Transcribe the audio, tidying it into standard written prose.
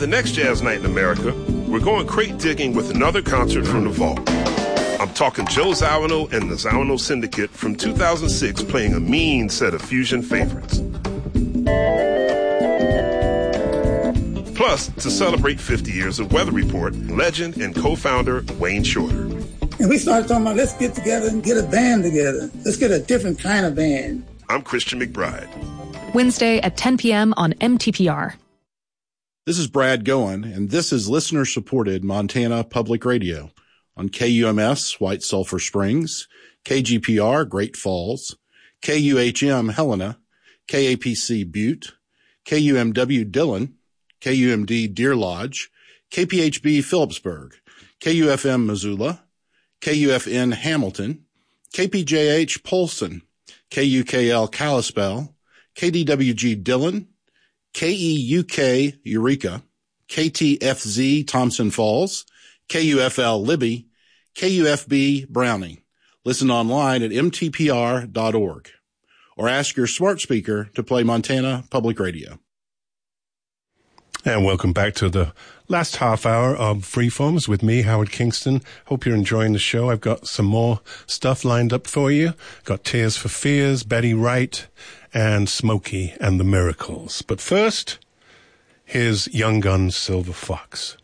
the next Jazz Night in America, we're going crate digging with another concert from the vault. I'm talking Joe Zawinul and the Zawinul Syndicate from 2006 playing a mean set of fusion favorites. Plus, to celebrate 50 years of Weather Report, legend and co-founder Wayne Shorter. And we started talking about, let's get together and get a band together. Let's get a different kind of band. I'm Christian McBride. Wednesday at 10 p.m. on MTPR. This is Brad Goen, and this is listener-supported Montana Public Radio on KUMS, White Sulphur Springs, KGPR, Great Falls, KUHM, Helena, KAPC, Butte, KUMW, Dillon, KUMD, Deer Lodge, KPHB, Phillipsburg, KUFM, Missoula, KUFN, Hamilton, KPJH, Polson, KUKL, Kalispell, KDWG, Dillon, KEUK, Eureka, KTFZ, Thompson Falls, KUFL, Libby, KUFB, Browning. Listen online at mtpr.org or ask your smart speaker to play Montana Public Radio. And welcome back to the last half hour of Freeforms with me, Howard Kingston. Hope you're enjoying the show. I've got some more stuff lined up for you. Got Tears for Fears, Betty Wright, and Smokey and the Miracles. But first, here's Young Guns' Silver Fox.